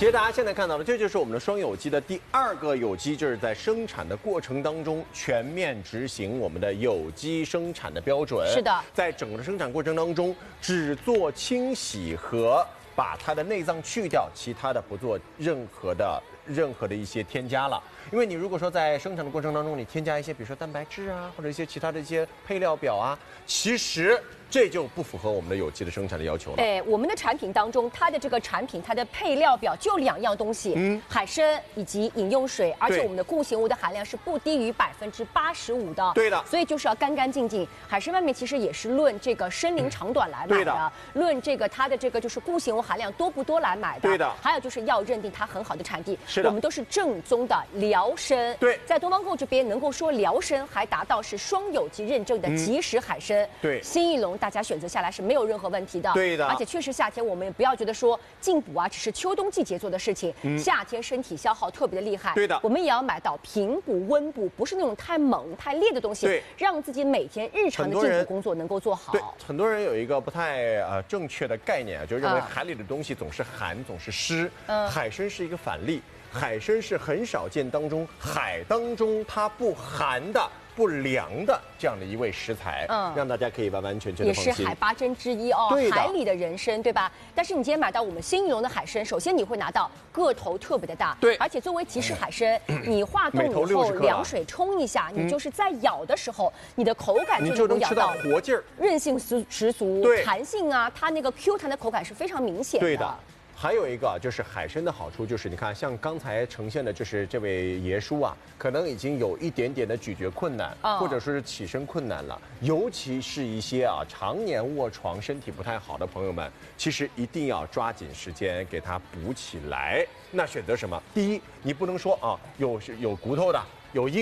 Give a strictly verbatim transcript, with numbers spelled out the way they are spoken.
其实大家现在看到的，这就是我们的双有机的第二个有机，就是在生产的过程当中全面执行我们的有机生产的标准。 是的，在整个的生产过程当中，只做清洗和把它的内脏去掉，其他的不做任何的任何的一些添加了。因为你如果说在生产的过程当中，你添加一些，比如说蛋白质啊，或者一些其他的一些配料表啊，其实这就不符合我们的有机的生产的要求了。 哎，我们的产品当中，它的这个产品它的配料表就两样东西，嗯，海参以及饮用水，而且我们的固形物的含量是不低于百分之八十五的。 对的， 所以就是要干干净净。海参外面其实也是论这个身龄长短来买的， 对的论这个它的这个就是固形物含量多不多来买的。 对的， 还有就是要认定它很好的产地。 是的， 我们都是正宗的辽参。 对， 在东方购这边能够说辽参还达到是双有机认证的即食海参。嗯、 对， 新一龙大家选择下来是没有任何问题的。 对的， 而且确实夏天我们也不要觉得说进补啊只是秋冬季节做的事情，嗯、夏天身体消耗特别的厉害。 对的， 我们也要买到平补温补，不是那种太猛太烈的东西， 对， 让自己每天日常的进补工作能够做好。 对，很多人有一个不太呃正确的概念啊，就认为海里的东西总是寒，总是湿。嗯，海参是一个反例。海参是很少见当中海当中它不寒的、不凉的这样的一味食材，嗯，让大家可以完完全全的放心。 也是海八珍之一哦，海里的人参，对吧？但是你今天买到我们新一龙的海参，首先你会拿到个头特别的大， 对， 而且作为即食海参，嗯、你化冻以后凉水冲一下，嗯、你就是在咬的时候，你的口感就能吃到活劲儿， 韧性十十足， 对， 弹性啊，它那个 Q 弹的口感是非常明显的。 对的。还有一个就是海参的好处，就是你看，像刚才呈现的，就是这位爷叔啊，可能已经有一点点的咀嚼困难，哦、或者说是起身困难了。尤其是一些啊常年卧床、身体不太好的朋友们，其实一定要抓紧时间给它补起来。那选择什么？第一，你不能说啊有有骨头的，有硬。